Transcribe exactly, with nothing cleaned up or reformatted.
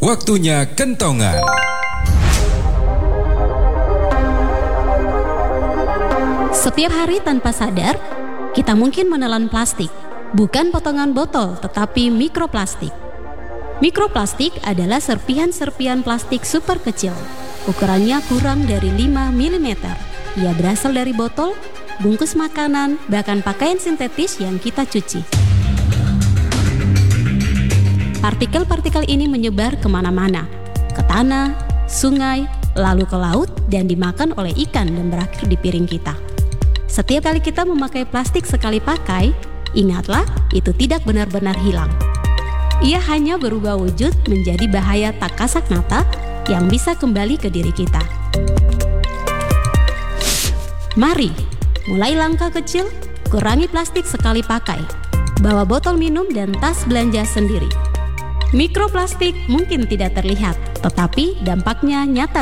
Waktunya kentongan. Setiap hari tanpa sadar, kita mungkin menelan plastik. Bukan potongan botol, tetapi mikroplastik. Mikroplastik adalah serpihan-serpihan plastik super kecil. Ukurannya kurang dari lima milimeter. Ia berasal dari botol, bungkus makanan, bahkan pakaian sintetis yang kita cuci. Partikel-partikel ini menyebar kemana-mana, ke tanah, sungai, lalu ke laut, dan dimakan oleh ikan dan berakhir di piring kita. Setiap kali kita memakai plastik sekali pakai, ingatlah, itu tidak benar-benar hilang. Ia hanya berubah wujud menjadi bahaya tak kasat mata yang bisa kembali ke diri kita. Mari, mulai langkah kecil, kurangi plastik sekali pakai. Bawa botol minum dan tas belanja sendiri. Mikroplastik mungkin tidak terlihat, tetapi dampaknya nyata